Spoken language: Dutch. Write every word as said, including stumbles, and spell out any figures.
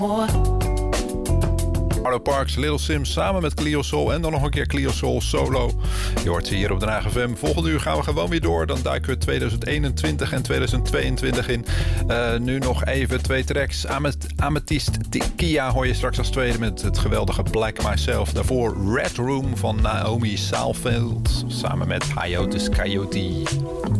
Arlo Parks, Little Sims samen met Cleo Sol en dan nog een keer Cleo Sol solo. Je hoort ze hier op Den Haag F M. Volgende uur gaan we gewoon weer door. Dan duiken we tweeduizend eenentwintig en tweeduizend tweeëntwintig in. Uh, nu nog even twee tracks. Amet- Amethyst Kia hoor je straks als tweede met het geweldige Black Myself. Daarvoor Red Room van Naomi Saalveld samen met Hiatus Coyote.